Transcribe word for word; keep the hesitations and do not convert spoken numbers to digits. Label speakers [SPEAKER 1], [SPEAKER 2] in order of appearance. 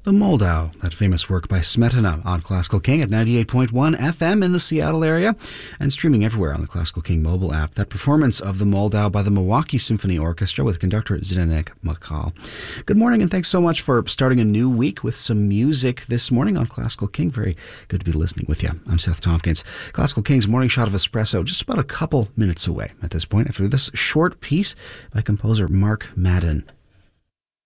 [SPEAKER 1] The Moldau, that famous work by Smetana on Classical King at ninety-eight point one F M in the Seattle area and streaming everywhere on the Classical King mobile app. That performance of The Moldau by the Milwaukee Symphony Orchestra with conductor Zdenek Makal. Good morning and thanks so much for starting a new week with some music this morning on Classical King. Very good to be listening with you. I'm Seth Tompkins. Classical King's Morning Shot of Espresso just about a couple minutes away at this point after this short piece by composer Mark Madden.